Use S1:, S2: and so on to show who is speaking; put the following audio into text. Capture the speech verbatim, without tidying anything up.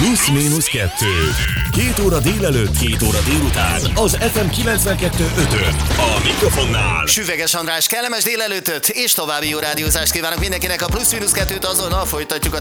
S1: Plusz-mínusz kettő. Két óra délelőtt, két óra délután. Az ef em kilencvenkettő ötön. A mikrofonnál
S2: Süveges András, kellemes délelőttöt és további jó rádiózást kívánok mindenkinek. A Plusz-mínusz kettőt azonnal folytatjuk a